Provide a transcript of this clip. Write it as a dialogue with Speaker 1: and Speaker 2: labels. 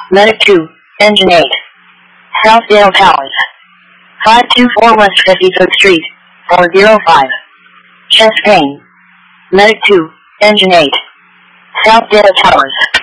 Speaker 1: Medic 2, Engine 8. Southdale Towers. 524 West 55th Street, 405. Chest pain. Medic 2, Engine 8. Southdale Towers.